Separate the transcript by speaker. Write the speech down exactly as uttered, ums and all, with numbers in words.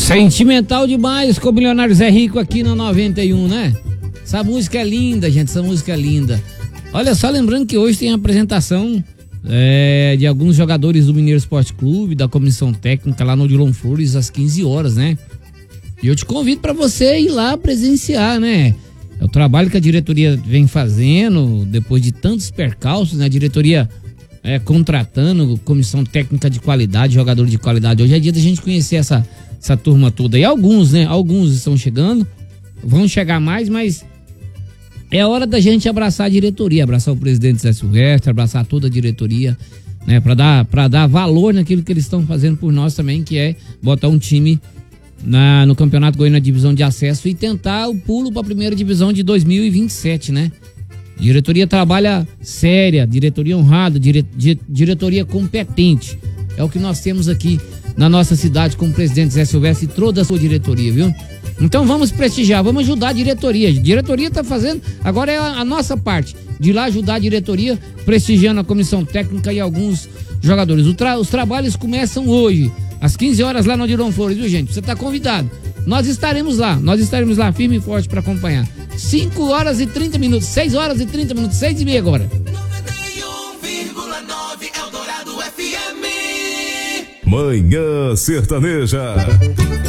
Speaker 1: Sentimental demais com o Milionário Zé Rico aqui na noventa e um, né? Essa música é linda, gente, essa música é linda. Olha só, lembrando que hoje tem a apresentação é, de alguns jogadores do Mineiro Esporte Clube, da comissão técnica lá no Odilon Flores, às quinze horas, né? E eu te convido para você ir lá presenciar, né? É o trabalho que a diretoria vem fazendo, depois de tantos percalços, né? A diretoria é, contratando comissão técnica de qualidade, jogador de qualidade. Hoje é dia da gente conhecer essa, essa turma toda. E alguns, né? Alguns estão chegando, vão chegar mais, mas é hora da gente abraçar a diretoria, abraçar o presidente Zé Silvestre, abraçar toda a diretoria, né? Para dar, para dar valor naquilo que eles estão fazendo por nós também, que é botar um time Na, no Campeonato Goiano na divisão de acesso e tentar o pulo para a primeira divisão de dois mil e vinte e sete, né? Diretoria trabalha séria, diretoria honrada, dire, di, diretoria competente. É o que nós temos aqui na nossa cidade com o presidente Zé Silvestre e toda a sua diretoria, viu? Então vamos prestigiar, vamos ajudar a diretoria. A diretoria está fazendo, agora é a, a nossa parte, de ir lá ajudar a diretoria, prestigiando a comissão técnica e alguns jogadores. O tra, os trabalhos começam hoje, às quinze horas lá no Odilon Flores, viu, gente? Você tá convidado. Nós estaremos lá, nós estaremos lá firme e forte para acompanhar. cinco horas e trinta minutos, seis horas e trinta minutos, seis e meia agora.
Speaker 2: noventa e um vírgula nove Eldorado F M.
Speaker 3: Manhã Sertaneja.